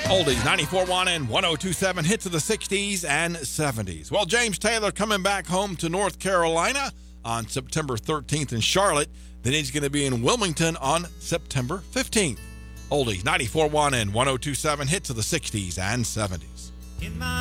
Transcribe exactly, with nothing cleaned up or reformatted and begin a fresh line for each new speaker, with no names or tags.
Oldies, ninety-four point one and one oh two point seven, hits of the sixties and seventies. Well, James Taylor coming back home to North Carolina on September thirteenth in Charlotte. Then he's going to be in Wilmington on September fifteenth. Oldies, ninety-four point one and one oh two point seven, hits of the sixties and seventies. In my